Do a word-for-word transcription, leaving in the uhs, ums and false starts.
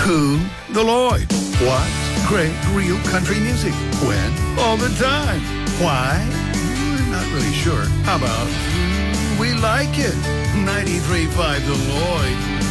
Who? The Lloyd. What? Great real country music. When? All the time. Why? We're not really sure. How about we like it? ninety-three point five The Lloyd.